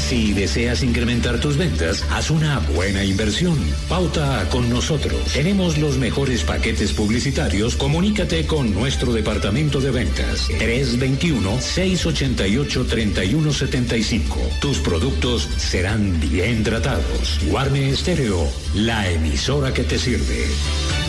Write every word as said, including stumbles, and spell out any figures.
Si deseas incrementar tus ventas, haz una buena inversión. Pauta con nosotros. Tenemos los mejores paquetes publicitarios. Comunícate con nuestro departamento de ventas. tres dos uno, seis ocho ocho, tres uno siete cinco. Tus productos serán bien tratados. Guarne Estéreo, la emisora que te sirve.